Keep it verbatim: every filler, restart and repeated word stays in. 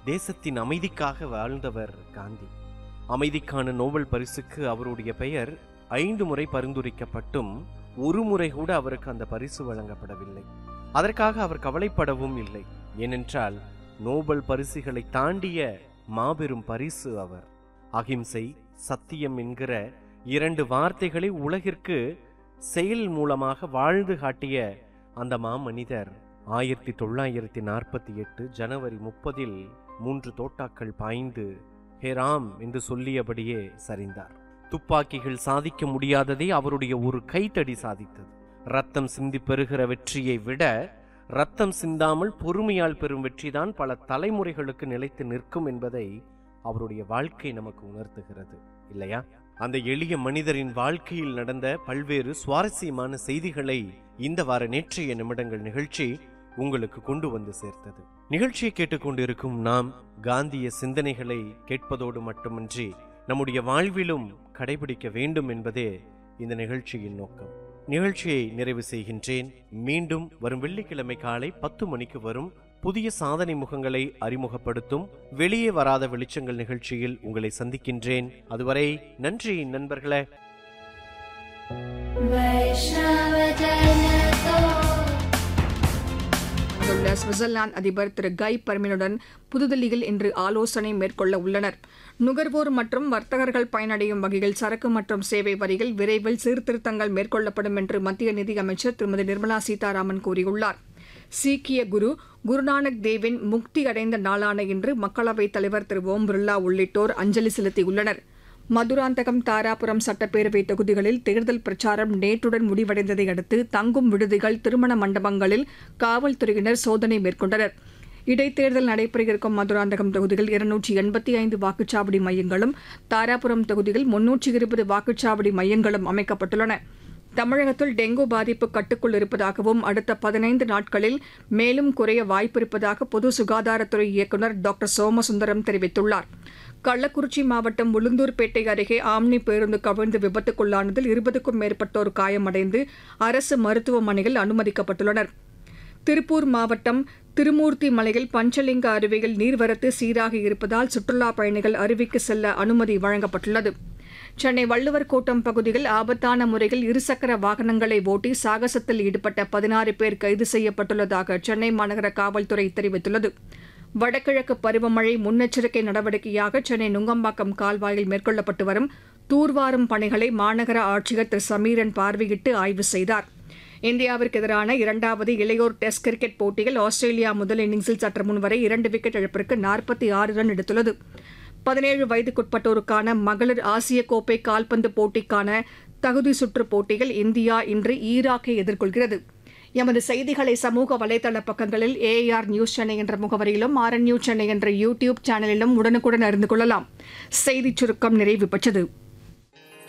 தேசத்தின் அமைதிக்காக வாழ்ந்தவர் காந்தி. அமைதிக்கான நோபல் பரிசுக்கு அவருடைய பெயர் ஐந்து முறை பரிந்துரைக்கப்பட்டும் ஒரு முறை கூட அவருக்கு அந்த பரிசு வழங்கப்படவில்லை. அதற்காக அவர் கவலைப்படவும் இல்லை. ஏனென்றால் நோபல் பரிசுகளை தாண்டிய மாபெரும் பரிசு அவர். அகிம்சை, சத்தியம் என்கிற இரண்டு வார்த்தைகளை உலகிற்கு செயல் மூலமாக வாழ்ந்து காட்டிய அந்த மாமனிதர் ஆயிரத்தி தொள்ளாயிரத்தி நாற்பத்தி எட்டு ஜனவரி முப்பதில் மூன்று தோட்டாக்கள் பாய்ந்து ஹேராம் என்று சொல்லியபடியே சரிந்தார். துப்பாக்கிகள் சாதிக்க முடியாததை அவருடைய ஒரு கைத்தடி சாதித்தது. ரத்தம் சிந்தி பெறுகிற வெற்றியை விட ரத்தம் சிந்தாமல் பொறுமையால் பெறும் வெற்றிதான் பல தலைமுறைகளுக்கு நிலைத்து நிற்கும் என்பதை அவருடைய வாழ்க்கை நமக்கு உணர்த்துகிறது, இல்லையா? அந்த எளிய மனிதரின் வாழ்க்கையில் நடந்த பல்வேறு சுவாரஸ்யமான செய்திகளை இந்த வார நேற்றைய நிமிடங்கள் நிகழ்ச்சி உங்களுக்கு கொண்டு வந்து சேர்த்தது. நிகழ்ச்சியை கேட்டுக்கொண்டிருக்கும் நாம் காந்திய சிந்தனைகளை கேட்பதோடு மட்டுமின்றி நம்முடைய வாழ்விலும் கடைபிடிக்க வேண்டும் என்பதே இந்த நிகழ்ச்சியின் நோக்கம். நிகழ்ச்சியை நிறைவு செய்கின்றேன். மீண்டும் வரும் வெள்ளிக்கிழமை காலை பத்து மணிக்கு வரும் புதிய சாதனை முகங்களை அறிமுகப்படுத்தும் வெளியே வராத வெளிச்சங்கள் நிகழ்ச்சியில் உங்களை சந்திக்கின்றேன். அதுவரை நன்றி நண்பர்களே. சுவிட்சர்லாந்து அதிபர் திரு கை பர்மெனுடன் புதுதில்லியில் இன்று ஆலோசனை மேற்கொள்ள உள்ளனர். நுகர்வோர் மற்றும் வர்த்தகர்கள் பயனடையும் வகையில் சரக்கு மற்றும் சேவை வரியில் விரைவில் சீர்திருத்தங்கள் மேற்கொள்ளப்படும் என்று மத்திய நிதியமைச்சர் திருமதி நிர்மலா சீதாராமன் கூறியுள்ளார். சீக்கிய குரு குருநானக் தேவின் முக்தி அடைந்த நாளான இன்று மக்களவைத் தலைவர் திரு ஓம் பிர்லா உள்ளிட்டோர் அஞ்சலி செலுத்தியுள்ளனர். மதுராந்தகம், தாராபுரம் சட்டப்பேரவை தொகுதிகளில் தேர்தல் பிரச்சாரம் நேற்றுடன் முடிவடைந்ததை அடுத்து தங்கும் விடுதிகள், திருமண மண்டபங்களில் காவல்துறையினர் சோதனை மேற்கொண்டனர். இடைத்தேர்தல் நடைபெற இருக்கும் மதுராந்தகம் தொகுதியில் இருநூற்றி எண்பத்தி ஐந்து வாக்குச்சாவடி மையங்களும், தாராபுரம் தொகுதியில் முன்னூற்றி இருபது வாக்குச்சாவடி மையங்களும் அமைக்கப்பட்டுள்ளன. தமிழகத்தில் டெங்கு பாதிப்பு கட்டுக்குள் இருப்பதாகவும் அடுத்த பதினைந்து நாட்களில் மேலும் குறைய வாய்ப்பிருப்பதாக பொது சுகாதாரத்துறை இயக்குநர் டாக்டர் சோமசுந்தரம் தெரிவித்துள்ளார். கள்ளக்குறிச்சி மாவட்டம் உளுந்தூர்பேட்டை அருகே ஆம்னி பேருந்து கவிழ்ந்து விபத்துக்குள்ளானதில் இருபதுக்கும் மேற்பட்டோர் காயமடைந்து அரசு மருத்துவமனையில் அனுமதிக்கப்பட்டுள்ளனர். திருப்பூர் மாவட்டம் திருமூர்த்தி மலையில் பஞ்சலிங்க அருவியில் நீர்வரத்து சீராக இருப்பதால் சுற்றுலாப் பயணிகள் அருவிக்கு செல்ல அனுமதி வழங்கப்பட்டுள்ளது. சென்னை வள்ளுவர் கோட்டம் பகுதியில் ஆபத்தான முறையில் இருசக்கர வாகனங்களை ஓட்டி சாகசத்தில் ஈடுபட்ட பதினாறு பேர் கைது செய்யப்பட்டுள்ளதாக சென்னை மாநகர காவல்துறை தெரிவித்துள்ளது. வடகிழக்கு பருவமழை முன்னெச்சரிக்கை நடவடிக்கையாக சென்னை நுங்கம்பாக்கம் கால்வாயில் மேற்கொள்ளப்பட்டு வரும் தூர்வாரும் பணிகளை மாநகர ஆட்சியர் திரு சமீரன் பார்வையிட்டு ஆய்வு செய்தார். இந்தியாவிற்கு எதிரான இரண்டாவது இளையோர் டெஸ்ட் கிரிக்கெட் போட்டியில் ஆஸ்திரேலியா முதல் இன்னிங்ஸில் சற்று முன்வரை இரண்டு விக்கெட் இழப்பிற்கு நாற்பத்தி ஆறு ரன் எடுத்துள்ளது. பதினேழு வயதுக்குட்பட்டோருக்கான மகளிர் ஆசிய கோப்பை கால்பந்து போட்டிக்கான தகுதி சுற்று போட்டியில் இந்தியா இன்று ஈராக்கை எதிர்கொள்கிறது. எமது செய்திகளை சமூக வலைதள பக்கங்களில் ஏஆர் நியூஸ் சென்னை என்ற முகவரியிலும் ஆர்என் நியூஸ் சென்னை என்ற யூடியூப் சேனலிலும் உடனுக்குடன் அறிந்து கொள்ளலாம். செய்திச் சுருக்கம் நிறைவு பெற்றது.